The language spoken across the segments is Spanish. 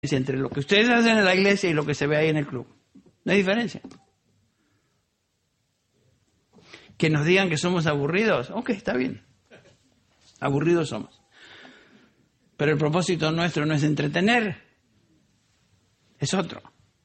entre lo que ustedes hacen en la iglesia y lo que se ve ahí en el club. No hay diferencia. Que nos digan que somos aburridos, ok, está bien. Aburridos somos. Pero el propósito nuestro no es entretener, es otro.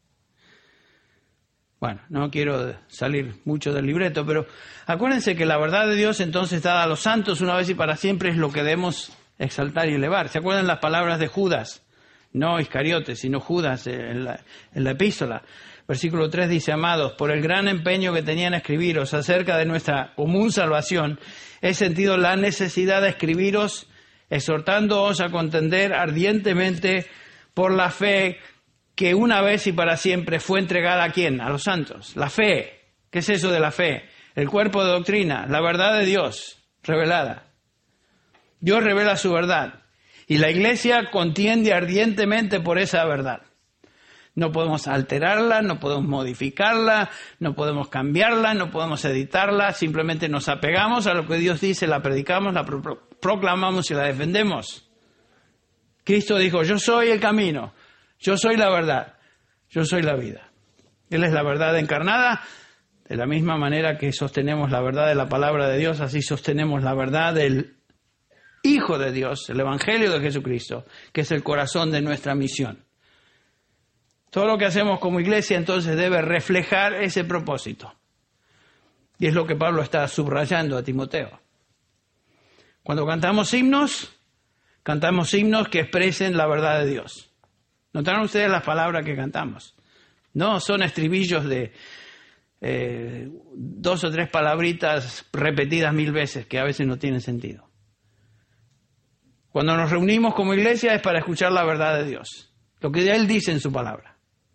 Bueno, no quiero salir mucho del libreto, pero acuérdense que la verdad de Dios entonces dada a los santos una vez y para siempre es lo que debemos exaltar y elevar. ¿Se acuerdan las palabras de Judas? No Iscariote, sino Judas en la epístola. Versículo 3 dice: amados, por el gran empeño que tenían en escribiros acerca de nuestra común salvación, he sentido la necesidad de escribiros, exhortándoos a contender ardientemente por la fe que una vez y para siempre fue entregada ¿a quién? A los santos. La fe. ¿Qué es eso de la fe? El cuerpo de doctrina, la verdad de Dios revelada. Dios revela su verdad. Y la iglesia contiende ardientemente por esa verdad. No podemos alterarla, no podemos modificarla, no podemos cambiarla, no podemos editarla. Simplemente nos apegamos a lo que Dios dice, la predicamos, la proclamamos y la defendemos. Cristo dijo: yo soy el camino, yo soy la verdad, yo soy la vida. Él es la verdad encarnada. De la misma manera que sostenemos la verdad de la palabra de Dios, así sostenemos la verdad del Hijo de Dios, el Evangelio de Jesucristo, que es el corazón de nuestra misión. Todo lo que hacemos como iglesia entonces debe reflejar ese propósito. Y es lo que Pablo está subrayando a Timoteo. Cuando cantamos himnos que expresen la verdad de Dios. ¿Notaron ustedes las palabras que cantamos? No son estribillos de 2 o 3 palabritas repetidas 1000 veces, que a veces no tienen sentido. Cuando nos reunimos como iglesia es para escuchar la verdad de Dios, lo que Él dice en su palabra.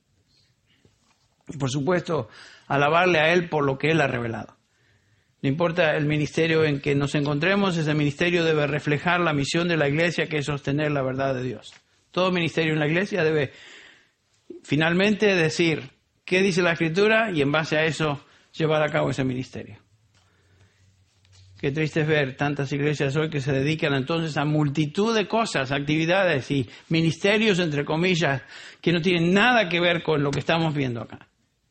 Y por supuesto, alabarle a Él por lo que Él ha revelado. No importa el ministerio en que nos encontremos, ese ministerio debe reflejar la misión de la iglesia, que es sostener la verdad de Dios. Todo ministerio en la iglesia debe finalmente decir qué dice la Escritura y en base a eso llevar a cabo ese ministerio. Qué triste es ver tantas iglesias hoy que se dedican entonces a multitud de cosas, actividades y ministerios, entre comillas, que no tienen nada que ver con lo que estamos viendo acá.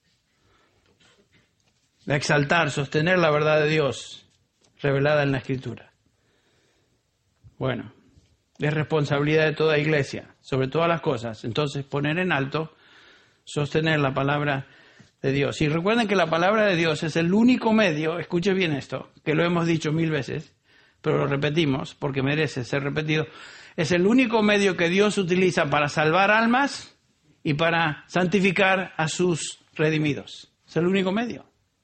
De exaltar, sostener la verdad de Dios revelada en la Escritura. Bueno, es responsabilidad de toda iglesia, sobre todas las cosas. Entonces, poner en alto, sostener la palabra de Dios. Y recuerden que la palabra de Dios es el único medio, escuche bien esto, que lo hemos dicho 1000 veces, pero lo repetimos porque merece ser repetido. Es el único medio que Dios utiliza para salvar almas y para santificar a sus redimidos. Es el único medio.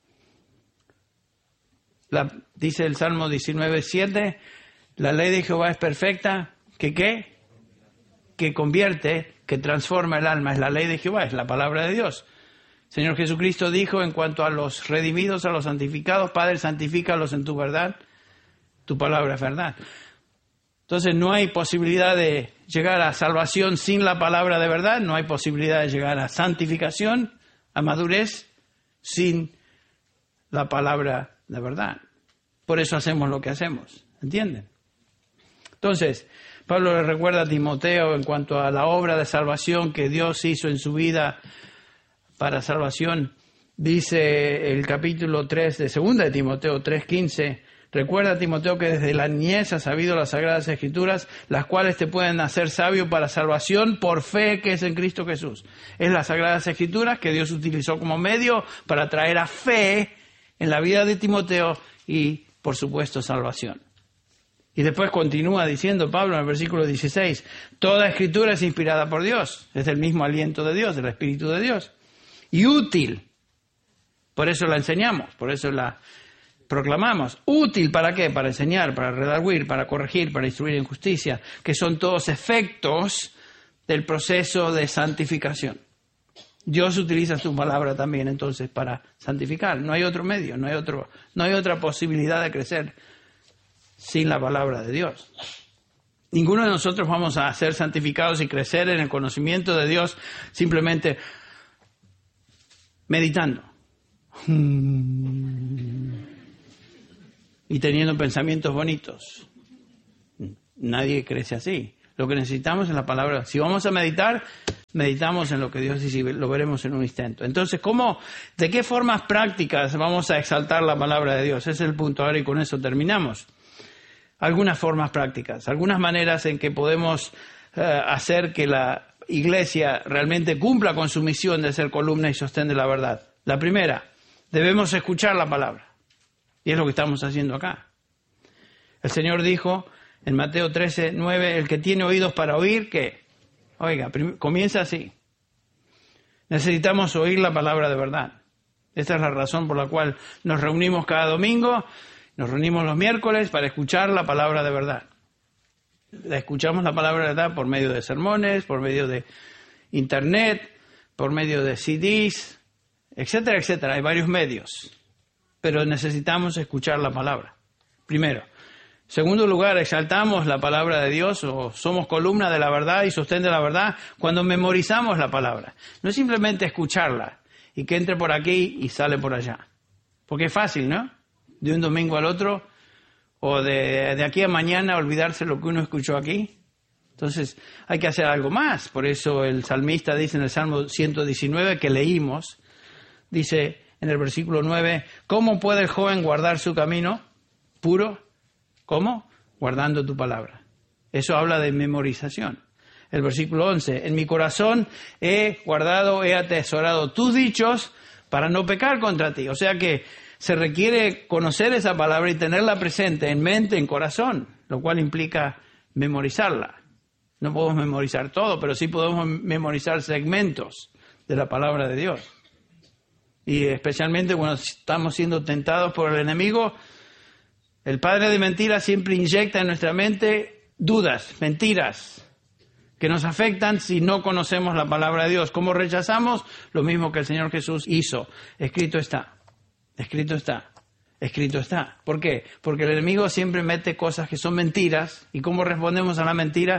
Dice el Salmo 19:7, la ley de Jehová es perfecta, que ¿qué? Que convierte, que transforma el alma. Es la ley de Jehová, es la palabra de Dios. Señor Jesucristo dijo en cuanto a los redimidos, a los santificados: Padre, santifícalos en tu verdad, tu palabra es verdad. Entonces no hay posibilidad de llegar a salvación sin la palabra de verdad, no hay posibilidad de llegar a santificación, a madurez, sin la palabra de verdad. Por eso hacemos lo que hacemos, ¿entienden? Entonces, Pablo le recuerda a Timoteo en cuanto a la obra de salvación que Dios hizo en su vida para salvación. Dice el capítulo 3 de 2 de Timoteo 3:15, recuerda, Timoteo, que desde la niñez has sabido las Sagradas Escrituras, las cuales te pueden hacer sabio para salvación por fe que es en Cristo Jesús. Es las Sagradas Escrituras que Dios utilizó como medio para traer a fe en la vida de Timoteo y, por supuesto, salvación. Y después continúa diciendo Pablo en el versículo 16, toda Escritura es inspirada por Dios, es del mismo aliento de Dios, del Espíritu de Dios. Y útil, por eso la enseñamos, por eso la proclamamos. ¿Útil para qué? Para enseñar, para redarguir, para corregir, para instruir en justicia, que son todos efectos del proceso de santificación. Dios utiliza su palabra también entonces para santificar. No hay otro medio, no hay otra posibilidad de crecer sin la palabra de Dios. Ninguno de nosotros vamos a ser santificados y crecer en el conocimiento de Dios simplemente meditando y teniendo pensamientos bonitos. Nadie crece así. Lo que necesitamos es la palabra. Si vamos a meditar, meditamos en lo que Dios dice, y lo veremos en un instante. Entonces, ¿de qué formas prácticas vamos a exaltar la palabra de Dios? Ese es el punto ahora y con eso terminamos. Algunas formas prácticas, algunas maneras en que podemos hacer que la iglesia realmente cumpla con su misión de ser columna y sostén de la verdad. La primera, debemos escuchar la palabra. Y es lo que estamos haciendo acá. El Señor dijo en Mateo 13:9, el que tiene oídos para oír, ¿qué? Oiga, comienza así. Necesitamos oír la palabra de verdad. Esta es la razón por la cual nos reunimos cada domingo, nos reunimos los miércoles para escuchar la palabra de verdad. Escuchamos la palabra de verdad por medio de sermones, por medio de internet, por medio de CDs, etcétera, etcétera. Hay varios medios, pero necesitamos escuchar la palabra. Primero. Segundo lugar, exaltamos la palabra de Dios o somos columna de la verdad y sostén de la verdad cuando memorizamos la palabra. No es simplemente escucharla y que entre por aquí y sale por allá. Porque es fácil, ¿no? De un domingo al otro o de aquí a mañana olvidarse lo que uno escuchó aquí. Entonces hay que hacer algo más. Por eso el salmista dice en el Salmo 119 que leímos, dice en el versículo 9, ¿cómo puede el joven guardar su camino puro? ¿Cómo? Guardando tu palabra. Eso habla de memorización. El versículo 11, en mi corazón he atesorado tus dichos para no pecar contra ti. O sea que se requiere conocer esa palabra y tenerla presente en mente, en corazón, lo cual implica memorizarla. No podemos memorizar todo, pero sí podemos memorizar segmentos de la palabra de Dios. Y especialmente cuando estamos siendo tentados por el enemigo, el padre de mentiras siempre inyecta en nuestra mente dudas, mentiras, que nos afectan si no conocemos la palabra de Dios. ¿Cómo rechazamos? Lo mismo que el Señor Jesús hizo. Escrito está, escrito está, escrito está. ¿Por qué? Porque el enemigo siempre mete cosas que son mentiras. ¿Y cómo respondemos a la mentira?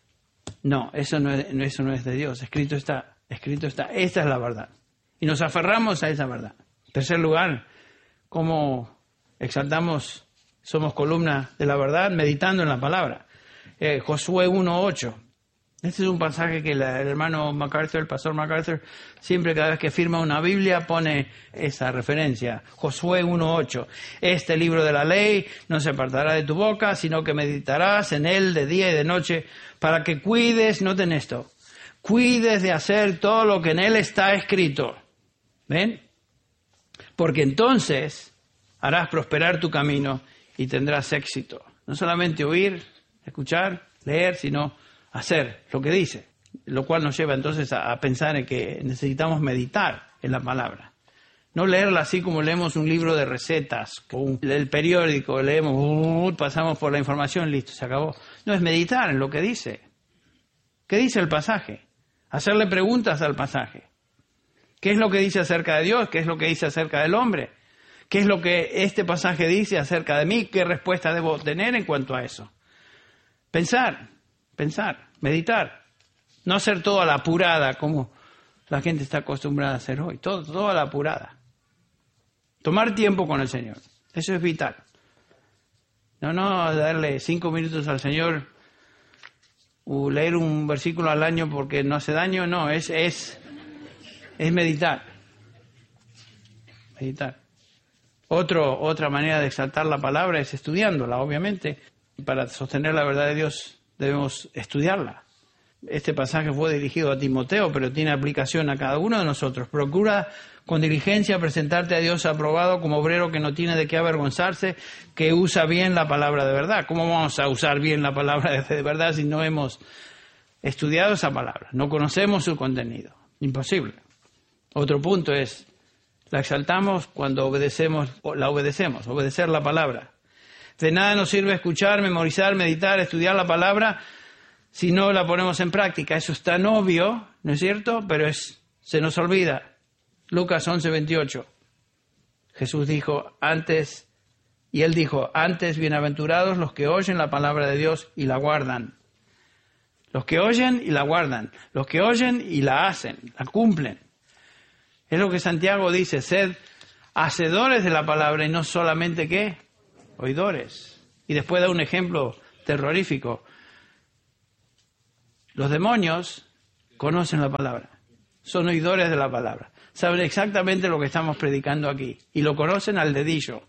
No, eso no es de Dios. Escrito está, escrito está. Esta es la verdad. Y nos aferramos a esa verdad. En tercer lugar, ¿cómo exaltamos? Somos columna de la verdad meditando en la palabra. Josué 1:8. Este es un pasaje que el hermano MacArthur, el pastor MacArthur, siempre cada vez que firma una Biblia pone esa referencia. Josué 1:8. Este libro de la ley no se apartará de tu boca, sino que meditarás en él de día y de noche para que cuides, noten esto, cuides de hacer todo lo que en él está escrito. ¿Ven? Porque entonces harás prosperar tu camino y tendrás éxito. No solamente oír, escuchar, leer, sino hacer lo que dice. Lo cual nos lleva entonces a pensar en que necesitamos meditar en la palabra. No leerla así como leemos un libro de recetas, o el periódico, leemos, pasamos por la información, listo, se acabó. No, es meditar en lo que dice. ¿Qué dice el pasaje? Hacerle preguntas al pasaje. ¿Qué es lo que dice acerca de Dios? ¿Qué es lo que dice acerca del hombre? ¿Qué es lo que este pasaje dice acerca de mí? ¿Qué respuesta debo tener en cuanto a eso? Pensar, meditar. No hacer todo a la apurada como la gente está acostumbrada a hacer hoy. Todo a la apurada. Tomar tiempo con el Señor. Eso es vital. No darle 5 minutos al Señor o leer un versículo al año porque no hace daño. No, es meditar. Meditar. Otra manera de exaltar la palabra es estudiándola, obviamente. Para sostener la verdad de Dios debemos estudiarla. Este pasaje fue dirigido a Timoteo, pero tiene aplicación a cada uno de nosotros. Procura con diligencia presentarte a Dios aprobado como obrero que no tiene de qué avergonzarse, que usa bien la palabra de verdad. ¿Cómo vamos a usar bien la palabra de verdad si no hemos estudiado esa palabra? No conocemos su contenido. Imposible. Otro punto es, la exaltamos cuando la obedecemos, obedecer la palabra. De nada nos sirve escuchar, memorizar, meditar, estudiar la palabra si no la ponemos en práctica. Eso es tan obvio, ¿no es cierto? Pero se nos olvida. Lucas 11:28. Jesús dijo antes, y él dijo, antes bienaventurados los que oyen la palabra de Dios y la guardan. Los que oyen y la guardan. Los que oyen y la hacen, la cumplen. Es lo que Santiago dice, sed hacedores de la palabra y no solamente, ¿qué? Oidores. Y después da un ejemplo terrorífico. Los demonios conocen la palabra, son oidores de la palabra, saben exactamente lo que estamos predicando aquí y lo conocen al dedillo.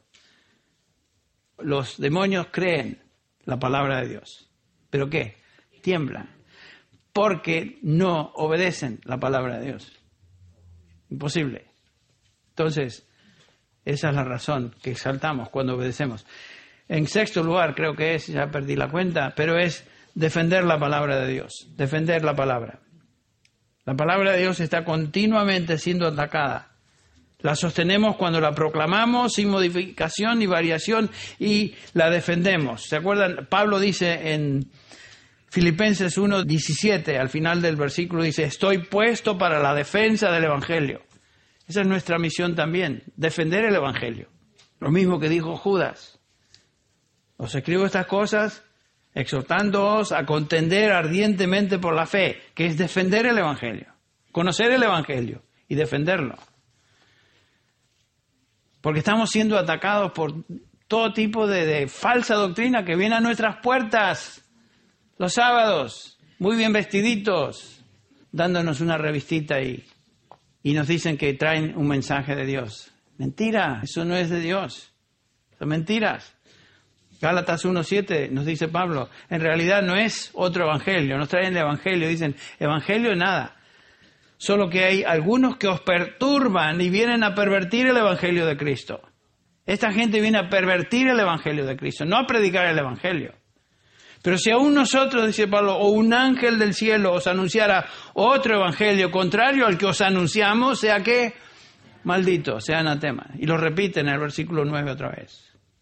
Los demonios creen la palabra de Dios. ¿Pero qué? Tiemblan. Porque no obedecen la palabra de Dios. Imposible. Entonces, esa es la razón que exaltamos cuando obedecemos. En sexto lugar, creo que es, ya perdí la cuenta, pero es defender la palabra de Dios. Defender la palabra. La palabra de Dios está continuamente siendo atacada. La sostenemos cuando la proclamamos sin modificación ni variación y la defendemos. ¿Se acuerdan? Pablo dice en Filipenses 1:17, al final del versículo dice, estoy puesto para la defensa del Evangelio. Esa es nuestra misión también, defender el Evangelio. Lo mismo que dijo Judas. Os escribo estas cosas exhortándoos a contender ardientemente por la fe, que es defender el Evangelio, conocer el Evangelio y defenderlo. Porque estamos siendo atacados por todo tipo de falsa doctrina que viene a nuestras puertas los sábados, muy bien vestiditos, dándonos una revistita y nos dicen que traen un mensaje de Dios. Mentira, eso no es de Dios. Son mentiras. Gálatas 1:7 nos dice Pablo, en realidad no es otro evangelio, nos traen el evangelio, dicen, evangelio nada. Solo que hay algunos que os perturban y vienen a pervertir el evangelio de Cristo. Esta gente viene a pervertir el evangelio de Cristo, no a predicar el evangelio. Pero si aún nosotros, dice Pablo, o un ángel del cielo os anunciara otro evangelio contrario al que os anunciamos, sea que maldito, sea anatema. Y lo repite en el versículo 9 otra vez.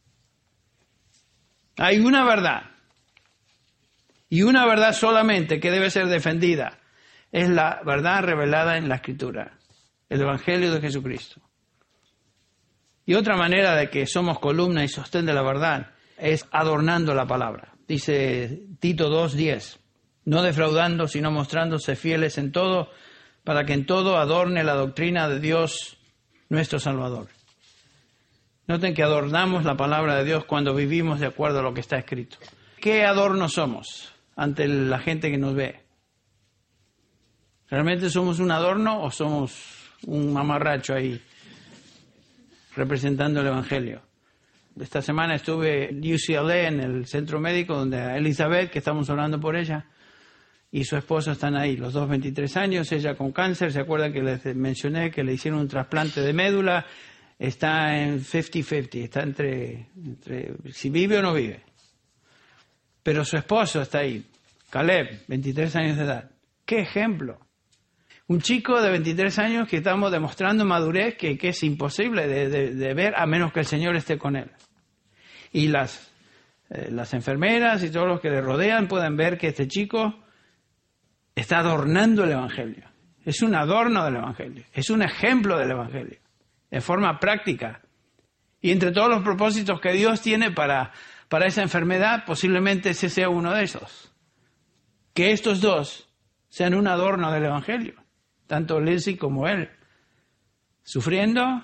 Hay una verdad, y una verdad solamente que debe ser defendida. Es la verdad revelada en la Escritura, el Evangelio de Jesucristo. Y otra manera de que somos columna y sostén de la verdad es adornando la palabra. Dice Tito 2:10, no defraudando, sino mostrándose fieles en todo, para que en todo adorne la doctrina de Dios nuestro Salvador. Noten que adornamos la palabra de Dios cuando vivimos de acuerdo a lo que está escrito. ¿Qué adorno somos ante la gente que nos ve? ¿Realmente somos un adorno o somos un mamarracho ahí representando el Evangelio? Esta semana estuve en UCLA, en el centro médico, donde a Elizabeth, que estamos orando por ella, y su esposo están ahí, los dos 23 años, ella con cáncer. ¿Se acuerdan que les mencioné que le hicieron un trasplante de médula? Está en 50-50, está entre si vive o no vive. Pero su esposo está ahí, Caleb, 23 años de edad. ¡Qué ejemplo! Un chico de 23 años que estamos demostrando madurez que es imposible de ver a menos que el Señor esté con él. Y las enfermeras y todos los que le rodean pueden ver que este chico está adornando el Evangelio. Es un adorno del Evangelio, es un ejemplo del Evangelio, de forma práctica. Y entre todos los propósitos que Dios tiene para esa enfermedad, posiblemente ese sea uno de esos. Que estos dos sean un adorno del Evangelio. Tanto Lindsay como él. Sufriendo.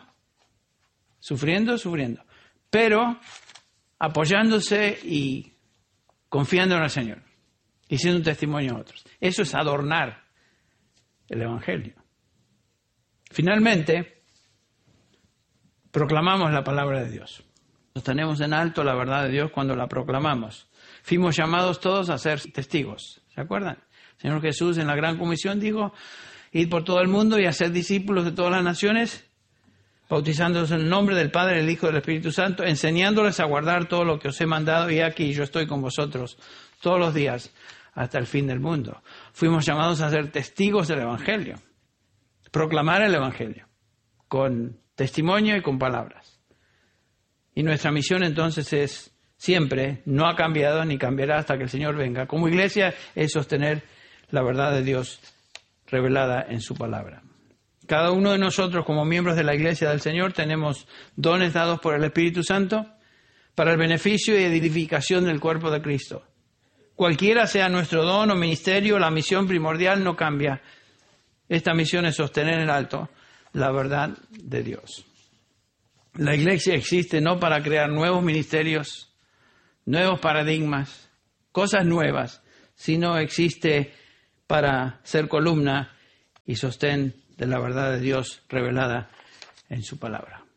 Pero apoyándose y confiando en el Señor. Y siendo un testimonio a otros. Eso es adornar el Evangelio. Finalmente, proclamamos la palabra de Dios. Sostenemos en alto la verdad de Dios cuando la proclamamos. Fuimos llamados todos a ser testigos. ¿Se acuerdan? El Señor Jesús en la Gran Comisión dijo, id por todo el mundo y hacer discípulos de todas las naciones, bautizándolos en el nombre del Padre, del Hijo y del Espíritu Santo, enseñándoles a guardar todo lo que os he mandado, y aquí yo estoy con vosotros todos los días hasta el fin del mundo. Fuimos llamados a ser testigos del Evangelio, proclamar el Evangelio, con testimonio y con palabras. Y nuestra misión entonces es siempre, no ha cambiado ni cambiará hasta que el Señor venga. Como iglesia es sostener la verdad de Dios revelada en su palabra. Cada uno de nosotros como miembros de la iglesia del Señor tenemos dones dados por el Espíritu Santo para el beneficio y edificación del cuerpo de Cristo. Cualquiera sea nuestro don o ministerio, la misión primordial no cambia. Esta misión es sostener en alto la verdad de Dios. La iglesia existe no para crear nuevos ministerios, nuevos paradigmas, cosas nuevas, sino existe para ser columna y sostén de la verdad de Dios revelada en su palabra.